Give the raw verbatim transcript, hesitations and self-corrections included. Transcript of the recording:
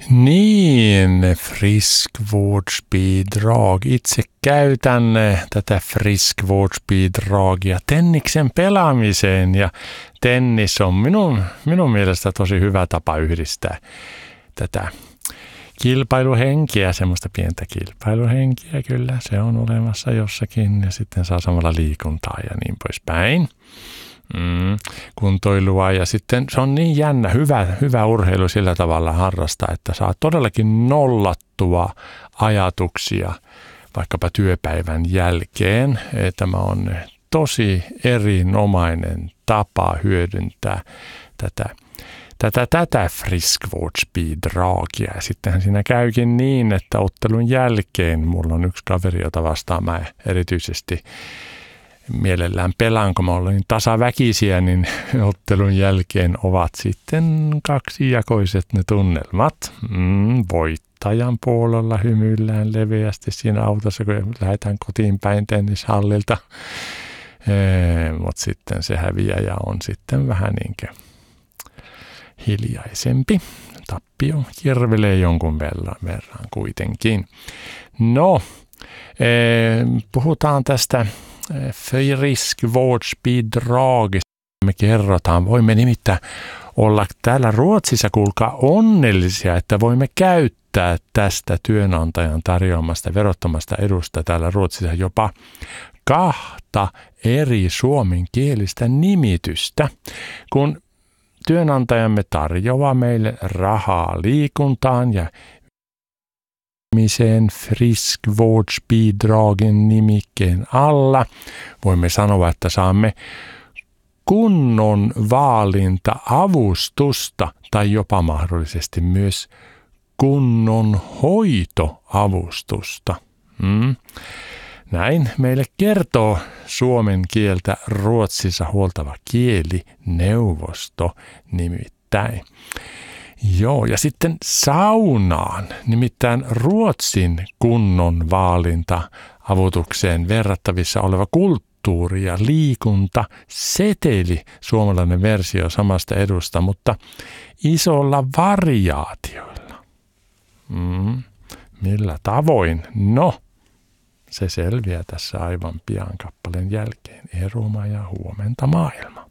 Niin, friskvårdsbidrag. Itse käytän tätä friskvårdsbidragia tenniksen pelaamiseen ja tennis on minun, minun mielestä tosi hyvä tapa yhdistää tätä kilpailuhenkiä, semmoista pientä kilpailuhenkiä kyllä, se on olemassa jossakin ja sitten saa samalla liikuntaa ja niin poispäin. Mm, kuntoilua ja sitten se on niin jännä, hyvä, hyvä urheilu sillä tavalla harrastaa, että saa todellakin nollattua ajatuksia vaikkapa työpäivän jälkeen. Tämä on tosi erinomainen tapa hyödyntää tätä, tätä, tätä friskvårdsbidragia. Ja sittenhän siinä käykin niin, että ottelun jälkeen mulla on yksi kaveri, jota vastaan mä erityisesti mielellään pelaan, kun mä olin tasaväkisiä, niin ottelun jälkeen ovat sitten kaksijakoiset ne tunnelmat. Mm, voittajan puolella hymyillään leveästi siinä autossa, kun lähdetään kotiin päin tennishallilta. Ee, mutta sitten se häviäjä on sitten vähän niinkö hiljaisempi. Tappio kirvelee jonkun verran, verran kuitenkin. No, ee, puhutaan tästä friskvårdsbidragista. Me kerrotaan, voimme nimittäin olla täällä Ruotsissa, kuulkaa, onnellisia, että voimme käyttää tästä työnantajan tarjoamasta verottomasta edusta täällä Ruotsissa jopa kahta eri suomenkielistä nimitystä, kun työnantajamme tarjoaa meille rahaa liikuntaan ja friskvårdsbidragen nimikkeen alla. Voimme sanoa, että saamme kunnon vaalinta-avustusta tai jopa mahdollisesti myös kunnon hoitoavustusta. Mm. Näin meille kertoo suomen kieltä Ruotsissa huoltava kielineuvosto nimittäin. Joo, ja sitten saunaan, nimittäin Ruotsin kunnon vaalinta-avutukseen verrattavissa oleva kulttuuri- ja liikuntaseteli, suomalainen versio samasta edusta, mutta isolla variaatioilla. Mm, millä tavoin? No, se selviää tässä aivan pian kappaleen jälkeen. Eroma ja huomenta maailma.